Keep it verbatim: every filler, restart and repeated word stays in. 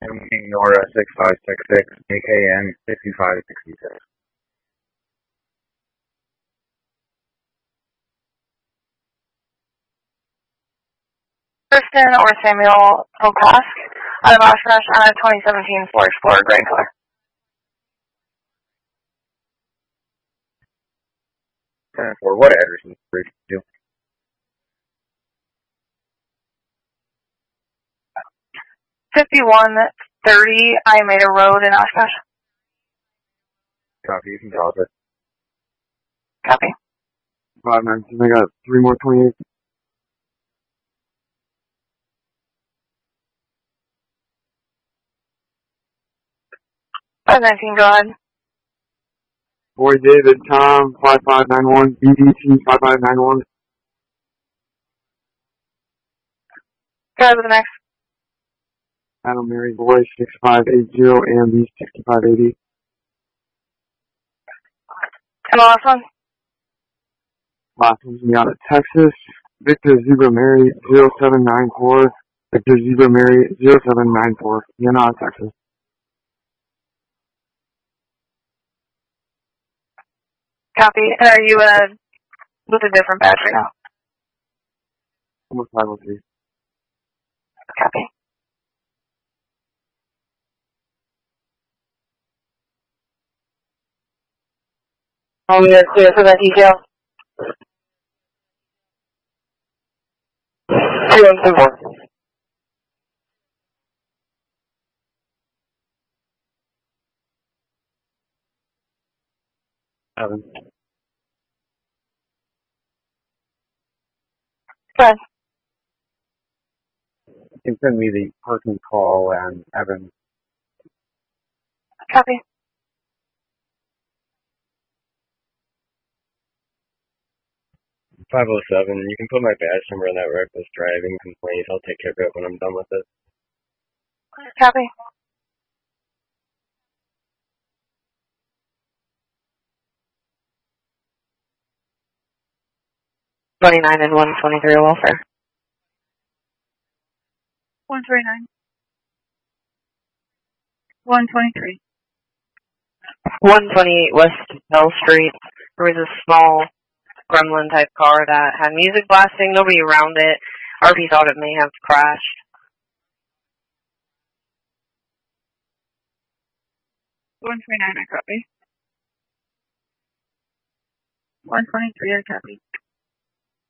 King Nora six five six six, A K N sixty-five sixty-six. Kristen or Samuel Okosk out of Oshkosh on a twenty seventeen Ford Explorer gray color. ten four, what address is the bridge to? fifty-one thirty Iameda Road in Oshkosh. Copy, you can toss it. Copy. five nineteen, I got three more twenty-eight. five nineteen, go ahead. Boy David Tom five five nine one, B D T five five nine one. Go ahead with the next. Adam Mary Boy six five eight zero, A M B sixty-five eighty. And the last one? Last one's me out of Texas. Victor Zebra Mary zero seven nine four. Victor Zebra Mary zero seven nine four. Vienna, out of Texas. Copy. And are you uh, with a different battery now? Almost five oh three. Copy. Are we clear for that detail? Two one two four. Evan. Go ahead. You can send me the parking call and Evan. Copy. five oh seven, you can put my badge number on that reckless driving complaint. I'll take care of it when I'm done with it. Copy. twenty-nine and one twenty-three welfare. one twenty-nine. one twenty-three. one twenty-eight West Bell Street. There was a small gremlin type car that had music blasting, nobody around it. R P thought it may have crashed. one twenty-nine, I copy. one twenty-three, I copy.